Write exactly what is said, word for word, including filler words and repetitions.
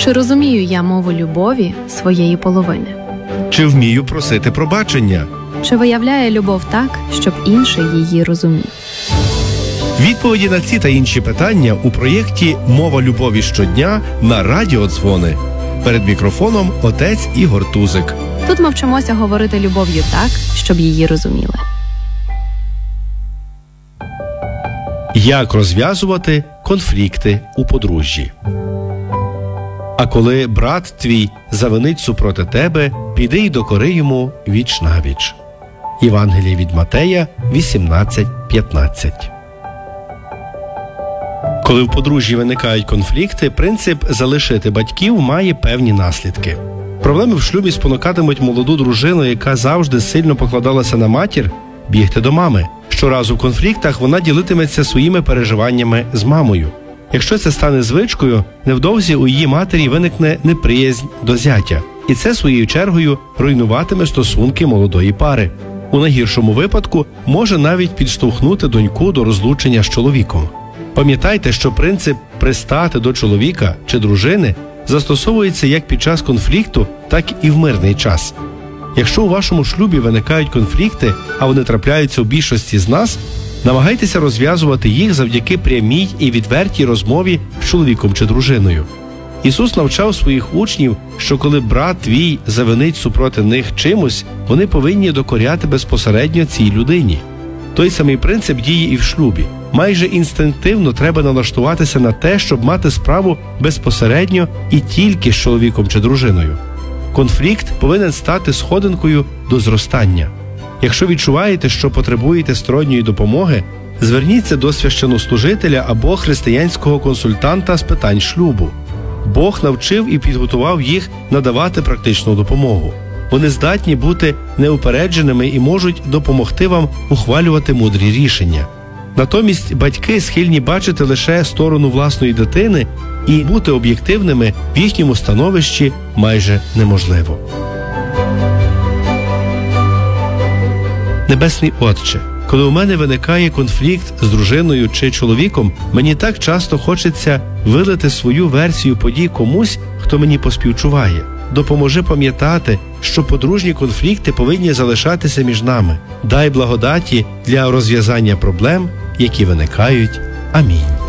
Чи розумію я мову любові своєї половини? Чи вмію просити пробачення? Чи виявляє любов так, щоб інший її розумів? Відповіді на ці та інші питання у проєкті «Мова любові щодня» на Радіо Дзвони. Перед мікрофоном отець Ігор Тузик. Тут ми вчимося говорити любов'ю так, щоб її розуміли. Як розв'язувати конфлікти у подружжі? А коли брат твій завинить супроти тебе, піди й докори йому віч-навіч. Євангеліє від Матея вісімнадцять п'ятнадцять. Коли в подружжі виникають конфлікти, принцип «залишити батьків» має певні наслідки. Проблеми в шлюбі спонукатимуть молоду дружину, яка завжди сильно покладалася на матір, бігти до мами. Щоразу в конфліктах вона ділитиметься своїми переживаннями з мамою. Якщо це стане звичкою, невдовзі у її матері виникне неприязнь до зятя. І це своєю чергою руйнуватиме стосунки молодої пари. У найгіршому випадку може навіть підштовхнути доньку до розлучення з чоловіком. Пам'ятайте, що принцип «пристати до чоловіка» чи дружини застосовується як під час конфлікту, так і в мирний час. Якщо у вашому шлюбі виникають конфлікти, а вони трапляються у більшості з нас, намагайтеся розв'язувати їх завдяки прямій і відвертій розмові з чоловіком чи дружиною. Ісус навчав своїх учнів, що коли брат твій завинить супроти них чимось, вони повинні докоряти безпосередньо цій людині. Той самий принцип діє і в шлюбі. Майже інстинктивно треба налаштуватися на те, щоб мати справу безпосередньо і тільки з чоловіком чи дружиною. Конфлікт повинен стати сходинкою до зростання. Якщо відчуваєте, що потребуєте сторонньої допомоги, зверніться до священнослужителя або християнського консультанта з питань шлюбу. Бог навчив і підготував їх надавати практичну допомогу. Вони здатні бути неупередженими і можуть допомогти вам ухвалювати мудрі рішення. Натомість батьки схильні бачити лише сторону власної дитини, і бути об'єктивними в їхньому становищі майже неможливо. Небесний Отче, коли у мене виникає конфлікт з дружиною чи чоловіком, мені так часто хочеться вилити свою версію подій комусь, хто мені поспівчуває. Допоможи пам'ятати, що подружні конфлікти повинні залишатися між нами. Дай благодаті для розв'язання проблем, які виникають. Амінь.